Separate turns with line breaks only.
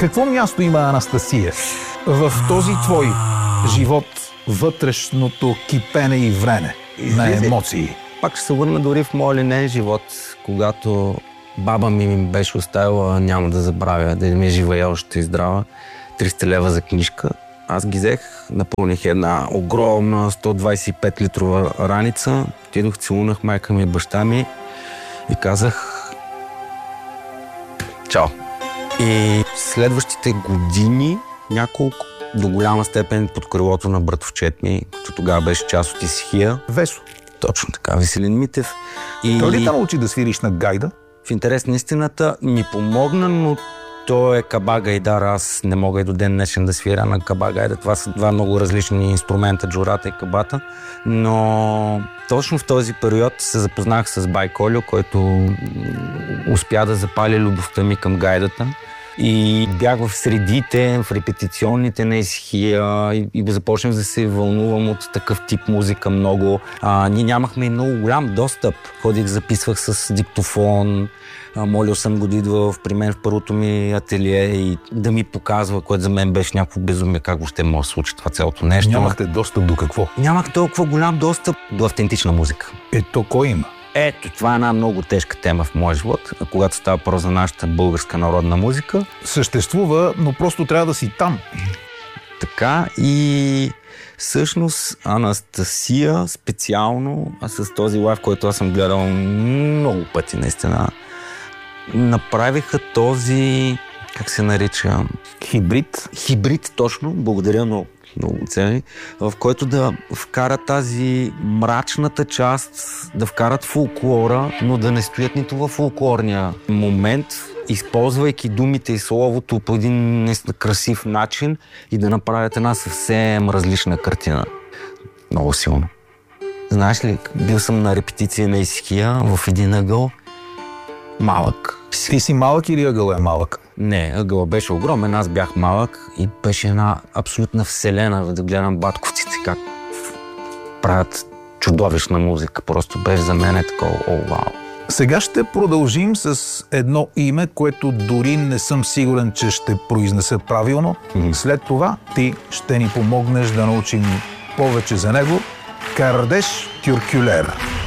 Какво място има Анастасия в този твой живот, вътрешното кипене и врене на емоции?
Пак ще се върна дори в моя линейен живот, когато баба ми беше оставила, няма да забравя, да ми е жива и още и здрава, 300 лева за книжка. Аз ги взех, напълних една огромна 125 литрова раница, отидох, целунах майка ми и баща ми и казах чао. И следващите години, няколко, до голяма степен под крилото на братовчет ми, който тогава беше част от Исихия.
Весо.
Точно така, Веселин Митев. И
той ли те научи да свириш на гайда?
В интерес на истината ми помогна, но той е каба гайдар. Аз не мога и до ден днешен да свиря на каба гайда. Това са два много различни инструмента, джурата и кабата. Но точно в този период се запознах с бай Кольо, който успя да запали любовта ми към гайдата. И бях в средите, в репетиционните на Исихия и започнах да се вълнувам от такъв тип музика много. Ние нямахме и много голям достъп. Ходих, записвах с диктофон, молил съм го да идва при мен в първото ми ателие и да ми показва, което за мен беше някакво безумие, как въобще може да случи това цялото нещо.
Нямахте достъп до какво?
Нямах толкова голям достъп до автентична музика.
Ето кой има?
Ето, това е една много тежка тема в моя живот, когато става въпрос за нашата българска народна музика.
Съществува, но просто трябва да си там.
Така и всъщност Анастасия специално, с този лайв, който аз съм гледал много пъти наистина, направиха този, как се нарича?
Хибрид.
Хибрид, точно, благодаря много цели, в който да вкарат тази мрачната част, да вкарат фолклора, но да не стоят нито във фолклорния момент, използвайки думите и словото по един красив начин и да направят една съвсем различна картина. Много силно. Знаеш ли, бил съм на репетиция на Исихия в един ъгъл, малък.
Ти си малък или ъгъл е малък?
Не, ъгъл беше огромен, аз бях малък и беше една абсолютна вселена да гледам батковците как правят чудовищна музика. Просто беше за мен такова, вау.
Сега ще продължим с едно име, което дори не съм сигурен, че ще произнеса правилно. След това ти ще ни помогнеш да научим повече за него. Кардеш Тюркюлер.